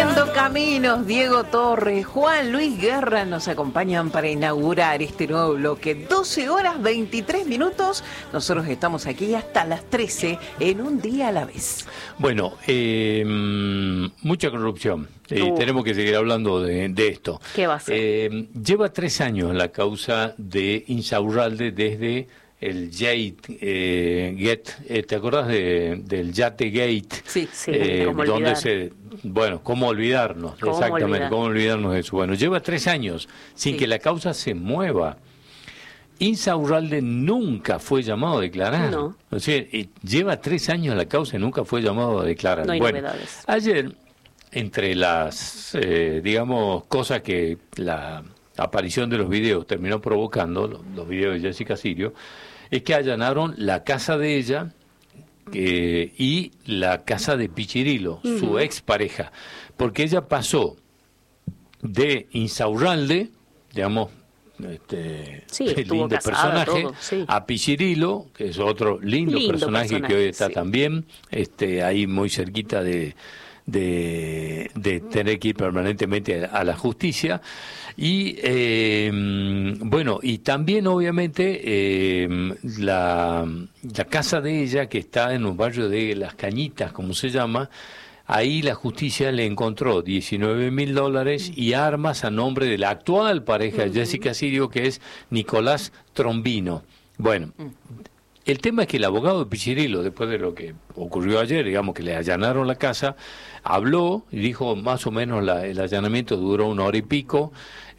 Haciendo Caminos, Diego Torres, Juan Luis Guerra nos acompañan para inaugurar este nuevo bloque. 12 horas 23 minutos. Nosotros estamos aquí hasta las 13 en un día a la vez. Bueno, mucha corrupción. Tenemos que seguir hablando de esto. ¿Qué va a ser? Lleva 3 años la causa de Insaurralde desde el Gate, ¿te acordás del Yate Gate? Sí, sí, donde ¿cómo olvidarnos? Exactamente, ¿cómo olvidarnos de eso? Bueno, lleva 3 años sin que la causa se mueva. Insaurralde nunca fue llamado a declarar. No. O sea, lleva 3 años la causa y nunca fue llamado a declarar. No hay novedades. Ayer, entre las, cosas que la aparición de los videos terminó provocando, los videos de Jessica Sirio, es que allanaron la casa de ella y la casa de Pichirilo, su expareja, porque ella pasó de Insaurralde, digamos, lindo personaje, a Pichirilo, que es otro lindo personaje que hoy está también ahí muy cerquita de tener que ir permanentemente a la justicia. Y y también obviamente la casa de ella, que está en un barrio de Las Cañitas, como se llama, ahí la justicia le encontró $19.000 y armas a nombre de la actual pareja de Jessica Sirio, que es Nicolás Trombino. Bueno, el tema es que el abogado de Pichirilo, después de lo que ocurrió ayer, digamos que le allanaron la casa, habló y dijo más o menos el allanamiento duró 1 hora y pico,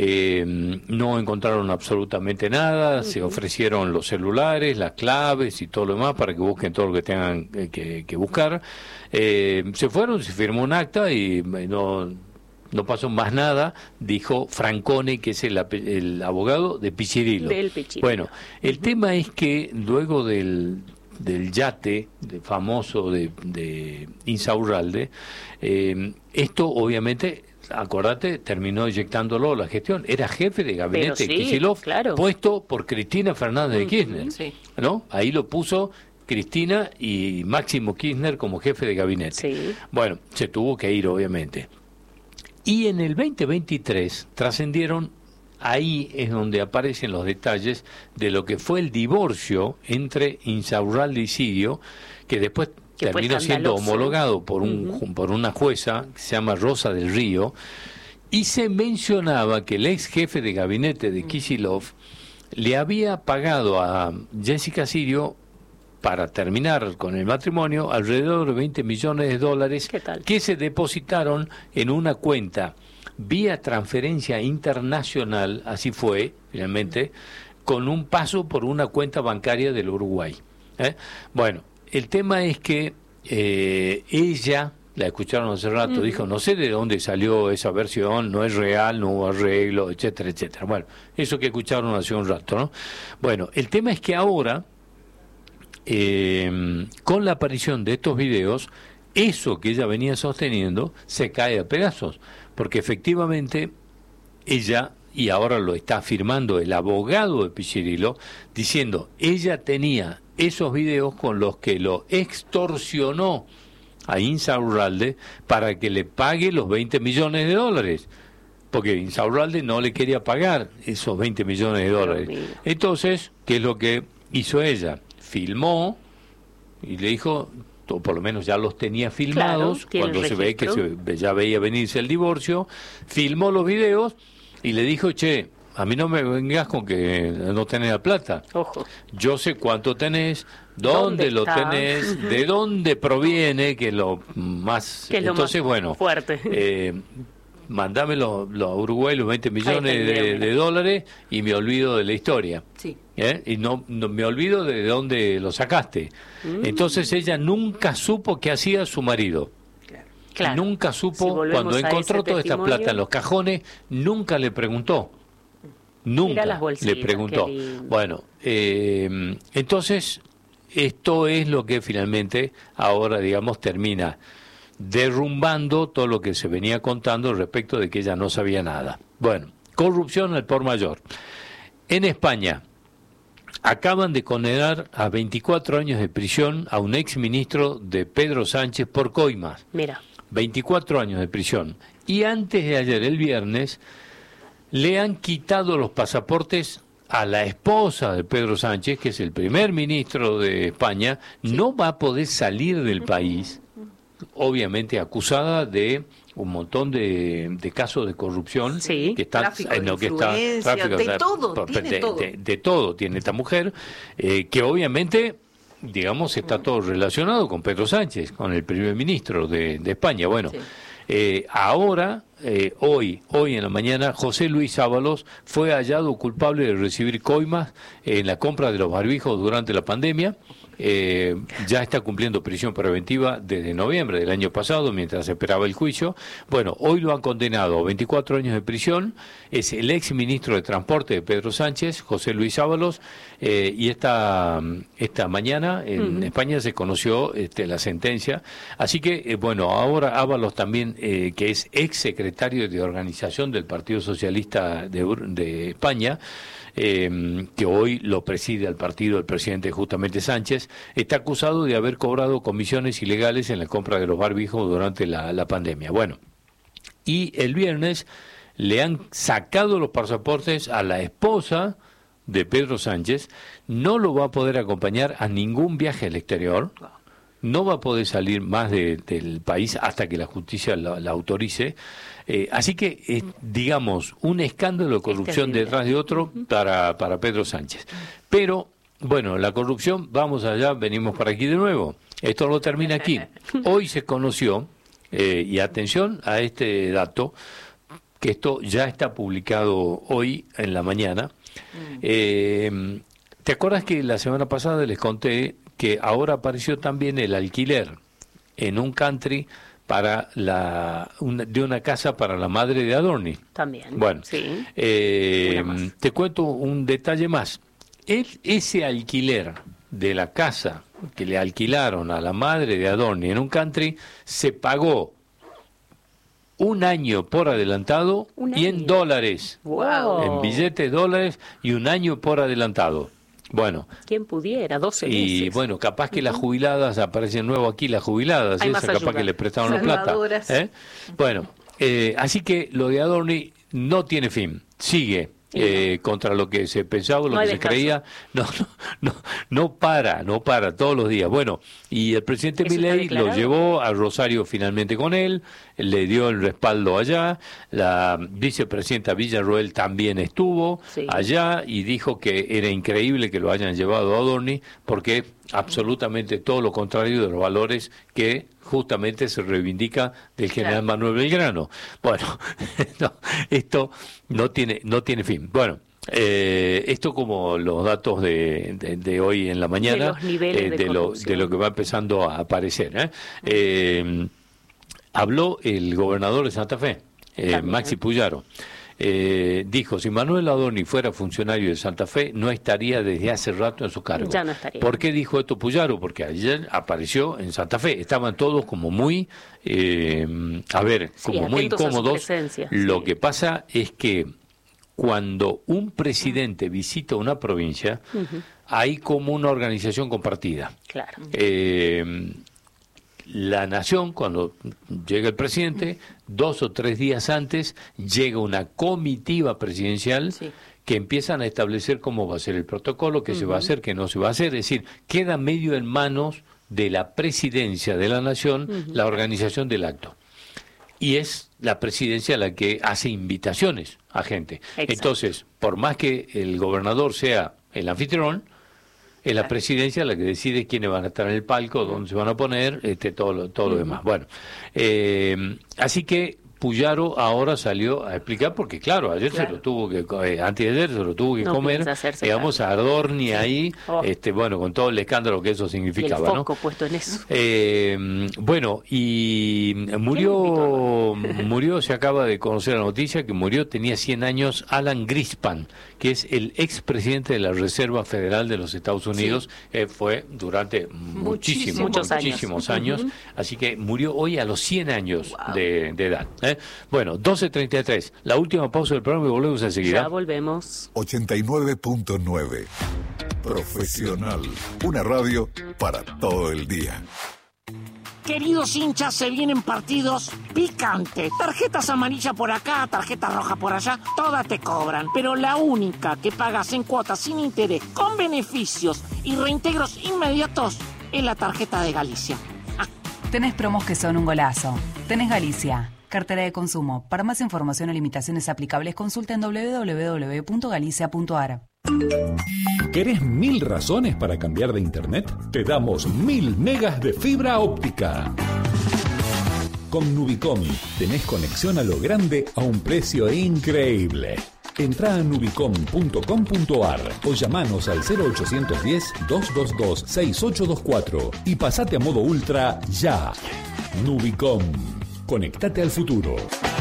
no encontraron absolutamente nada, se ofrecieron los celulares, las claves y todo lo demás para que busquen todo lo que tengan que buscar. Se fueron, se firmó un acta y no pasó más nada, dijo Francone, que es el abogado de Pichirilo. Bueno, el tema es que luego del yate famoso de Insaurralde, esto obviamente, acordate, terminó eyectándolo la gestión. Era jefe de gabinete de Kicillof, puesto por Cristina Fernández de Kirchner, ¿no? Ahí lo puso Cristina y Máximo Kirchner como jefe de gabinete. Bueno, se tuvo que ir, obviamente. Y en el 2023 trascendieron, ahí es donde aparecen los detalles de lo que fue el divorcio entre Insaurralde y Sirio, que después terminó siendo homologado por una jueza que se llama Rosa del Río, y se mencionaba que el ex jefe de gabinete de Kicillof le había pagado a Jessica Sirio, para terminar con el matrimonio, alrededor de $20 millones que se depositaron en una cuenta vía transferencia internacional, así fue finalmente, con un paso por una cuenta bancaria del Uruguay. Bueno, el tema es que ella, la escucharon hace rato, dijo, no sé de dónde salió esa versión, no es real, no hubo arreglo, etcétera, etcétera. Bueno, eso que escucharon hace un rato, ¿no? Bueno, el tema es que ahora, con la aparición de estos videos, eso que ella venía sosteniendo se cae a pedazos, porque efectivamente ella, y ahora lo está afirmando el abogado de Pichirilo, diciendo, ella tenía esos videos con los que lo extorsionó a Insaurralde para que le pague los $20 millones, porque Insaurralde no le quería pagar esos $20 millones. Entonces, ¿qué es lo que hizo ella? Filmó y le dijo, o por lo menos ya los tenía filmados, cuando se ve que ya veía venirse el divorcio, filmó los videos y le dijo, che, a mí no me vengas con que no tenés la plata. Ojo. Yo sé cuánto tenés, dónde lo tenés, de dónde proviene, que es lo más... Entonces, bueno, fuerte. Mandámelo a Uruguay los $20 millones de dólares y me olvido de la historia. Sí. Y no me olvido de dónde lo sacaste. Entonces ella nunca supo qué hacía su marido. Claro. Nunca supo, cuando encontró toda esta plata en los cajones, nunca le preguntó. Nunca le preguntó. Bueno, entonces esto es lo que finalmente ahora, digamos, termina derrumbando todo lo que se venía contando respecto de que ella no sabía nada. Bueno, corrupción al por mayor. En España acaban de condenar a 24 años de prisión a un exministro de Pedro Sánchez por coimas. Mira. 24 años de prisión. Y antes de ayer, el viernes, le han quitado los pasaportes a la esposa de Pedro Sánchez, que es el primer ministro de España. No va a poder salir del país, obviamente acusada de un montón de casos de corrupción, que está tráfico en lo que está de todo tiene esta mujer, que obviamente, digamos, está todo relacionado con Pedro Sánchez, con el primer ministro de España. Bueno, ahora, hoy en la mañana, José Luis Ábalos fue hallado culpable de recibir coimas en la compra de los barbijos durante la pandemia. Ya está cumpliendo prisión preventiva desde noviembre del año pasado, mientras se esperaba el juicio. Bueno, hoy lo han condenado a 24 años de prisión. Es el ex ministro de Transporte de Pedro Sánchez, José Luis Ábalos, y esta mañana en España se conoció la sentencia. Así que, bueno, ahora Ábalos también, que es ex secretario de organización del Partido Socialista de España, que hoy lo preside al partido el presidente justamente Sánchez, está acusado de haber cobrado comisiones ilegales en la compra de los barbijos durante la pandemia. Bueno, y el viernes le han sacado los pasaportes a la esposa de Pedro Sánchez. No lo va a poder acompañar a ningún viaje al exterior, no va a poder salir más del país hasta que la justicia la autorice. Así que, digamos, un escándalo de corrupción detrás de otro para Pedro Sánchez. Pero, bueno, la corrupción, vamos allá, venimos para aquí de nuevo. Esto no termina aquí. Hoy se conoció, y atención a este dato, que esto ya está publicado hoy en la mañana. ¿Te acuerdas que la semana pasada les conté que ahora apareció también el alquiler en un country de una casa para la madre de Adorni? También. Bueno, sí. Te cuento un detalle más. Ese alquiler de la casa que le alquilaron a la madre de Adorni en un country se pagó un año por adelantado y en dólares. Wow. En billetes de dólares y un año por adelantado. Bueno. ¿Quién pudiera? 12 meses. Y bueno, capaz que las jubiladas, aparecen nuevo aquí las jubiladas, capaz que les prestaron la plata. Bueno, así que lo de Adorni no tiene fin, sigue. Contra lo que se pensaba, lo que se creía, no para todos los días. Bueno, y el presidente Milei lo llevó a Rosario finalmente con él, le dio el respaldo allá, la vicepresidenta Villarroel también estuvo allá y dijo que era increíble que lo hayan llevado a Adorni porque absolutamente todo lo contrario de los valores que justamente se reivindica del general Manuel Belgrano. Bueno, esto no tiene fin. Bueno, esto como los datos de hoy en la mañana, de los niveles de lo que va empezando a aparecer. Habló el gobernador de Santa Fe, Maxi Puyaro. Dijo, si Manuel Adorni fuera funcionario de Santa Fe, no estaría desde hace rato en su cargo. Ya no estaría. ¿Por qué dijo esto Puyaro? Porque ayer apareció en Santa Fe. Estaban todos como muy, muy incómodos. Lo que pasa es que cuando un presidente visita una provincia, hay como una organización compartida. Claro. La nación, cuando llega el presidente, 2 o 3 días antes, llega una comitiva presidencial que empiezan a establecer cómo va a ser el protocolo, qué se va a hacer, qué no se va a hacer. Es decir, queda medio en manos de la presidencia de la nación la organización del acto. Y es la presidencia la que hace invitaciones a gente. Exacto. Entonces, por más que el gobernador sea el anfitrión, es la presidencia la que decide quiénes van a estar en el palco, dónde se van a poner, todo lo demás. Bueno, así que Puyaro ahora salió a explicar, porque claro, ayer se lo tuvo que, antes de ayer se lo tuvo que comer, digamos, a Adorni ahí, bueno, con todo el escándalo que eso significaba, y el foco puesto en eso. Bueno, y murió, se acaba de conocer la noticia, que murió, tenía 100 años, Alan Greenspan, que es el expresidente de la Reserva Federal de los Estados Unidos, fue durante muchísimos años, así que murió hoy a los 100 años de edad. Bueno, 12:33, la última pausa del programa y volvemos enseguida. Ya volvemos. 89.9, Profesional, una radio para todo el día. queridos hinchas, se vienen partidos picantes. Tarjetas amarillas por acá, tarjetas rojas por allá, todas te cobran. Pero la única que pagas en cuotas sin interés, con beneficios y reintegros inmediatos, es la tarjeta de Galicia. Tenés promos que son un golazo. Tenés Galicia. Cartera de consumo. Para más información o limitaciones aplicables, consulta en www.galicia.ar. ¿Querés 1000 razones para cambiar de internet? Te damos 1000 megas de fibra óptica. Con Nubicom tenés conexión a lo grande a un precio increíble. Entrá a nubicom.com.ar o llamanos al 0810-222-6824 y pasate a modo ultra ya. Nubicom. Conectate al futuro.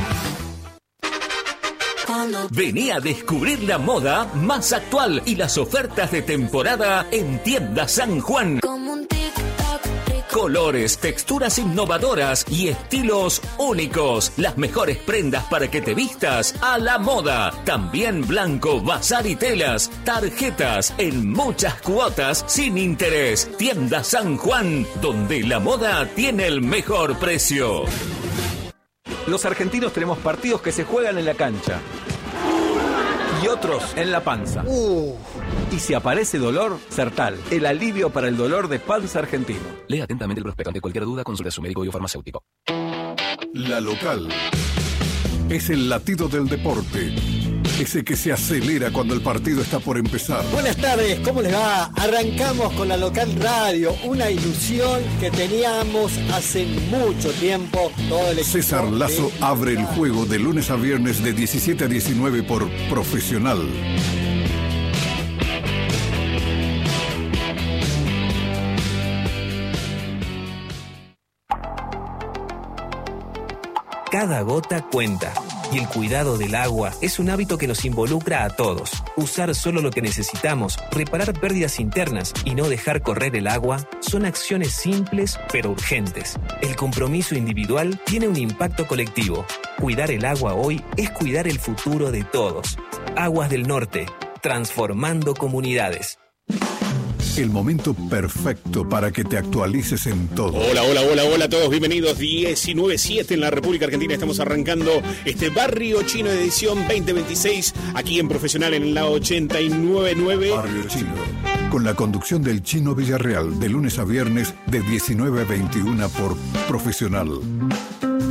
Vení a descubrir la moda más actual y las ofertas de temporada en Tienda San Juan. Colores, texturas innovadoras y estilos únicos. Las mejores prendas para que te vistas a la moda. También blanco, bazar y telas. Tarjetas en muchas cuotas sin interés. Tienda San Juan, donde la moda tiene el mejor precio. Los argentinos tenemos partidos que se juegan en la cancha y otros en la panza. Y si aparece dolor, Sertal, el alivio para el dolor de panza argentino. Lea atentamente el prospecto. Ante cualquier duda, consulte a su médico y o farmacéutico. La local es el latido del deporte. Ese que se acelera cuando el partido está por empezar. Buenas tardes, ¿cómo les va? Arrancamos con la local radio, una ilusión que teníamos hace mucho tiempo. Todo el César Lazo abre el juego de lunes a viernes de 17 a 19 por Profesional. Cada gota cuenta. Y el cuidado del agua es un hábito que nos involucra a todos. Usar solo lo que necesitamos, reparar pérdidas internas y no dejar correr el agua son acciones simples pero urgentes. El compromiso individual tiene un impacto colectivo. Cuidar el agua hoy es cuidar el futuro de todos. Aguas del Norte, transformando comunidades. El momento perfecto para que te actualices en todo. Hola a todos, bienvenidos. 19:07 en la República Argentina. Estamos arrancando este Barrio Chino edición 2026 aquí en Profesional en la 89.9. Barrio Chino, con la conducción del Chino Villarreal, de lunes a viernes de 19 a 21 por Profesional.